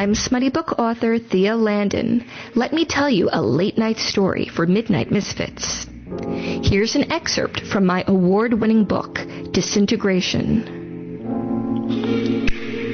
I'm smutty book author Thea Landon. Let me tell you a late-night story for Midnight Misfits. Here's an excerpt from my award-winning book, Disintegration.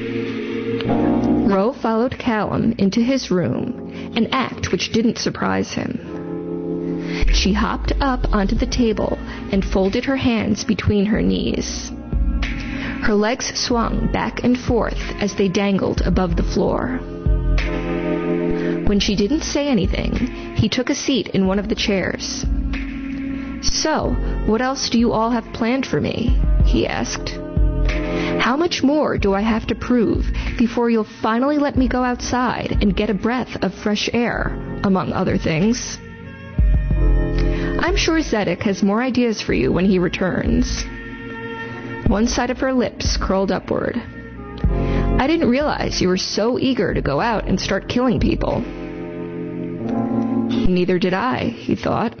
Ro followed Callum into his room, an act which didn't surprise him. She hopped up onto the table and folded her hands between her knees. Her legs swung back and forth as they dangled above the floor. When she didn't say anything, he took a seat in one of the chairs. "So, what else do you all have planned for me?" he asked. "How much more do I have to prove before you'll finally let me go outside and get a breath of fresh air, among other things?" "I'm sure Zedek has more ideas for you when he returns." One side of her lips curled upward. "I didn't realize you were so eager to go out and start killing people." Neither did I, he thought.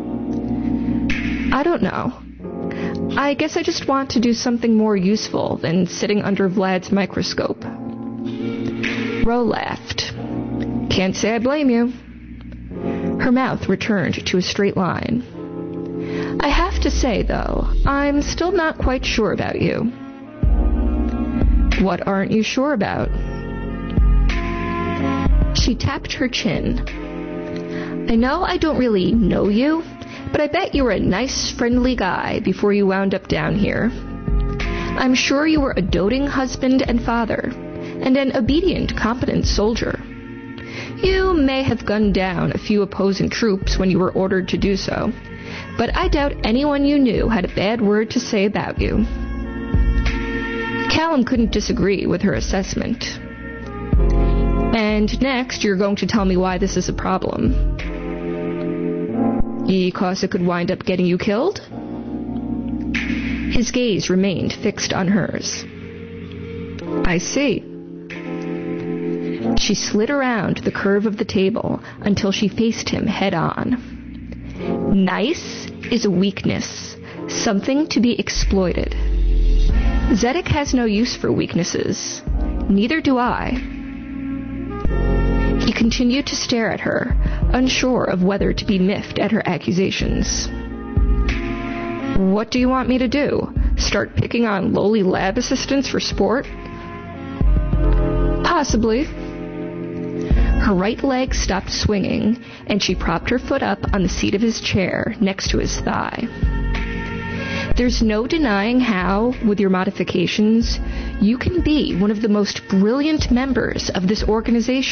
"I don't know. I guess I just want to do something more useful than sitting under Vlad's microscope." Ro laughed. "Can't say I blame you." Her mouth returned to a straight line. "I have to say, though, I'm still not quite sure about you." "What aren't you sure about?" She tapped her chin. "I know I don't really know you, but I bet you were a nice, friendly guy before you wound up down here. I'm sure you were a doting husband and father, and an obedient, competent soldier. You may have gunned down a few opposing troops when you were ordered to do so, but I doubt anyone you knew had a bad word to say about you." Callum couldn't disagree with her assessment. "And next, you're going to tell me why this is a problem." "Because it could wind up getting you killed?" His gaze remained fixed on hers. "I see." She slid around the curve of the table until she faced him head-on. "Nice is a weakness, something to be exploited. Zedek has no use for weaknesses. Neither do I." He continued to stare at her, unsure of whether to be miffed at her accusations. "What do you want me to do? Start picking on lowly lab assistants for sport?" "Possibly." Her right leg stopped swinging, and she propped her foot up on the seat of his chair next to his thigh. "There's no denying how, with your modifications, you can be one of the most brilliant members of this organization.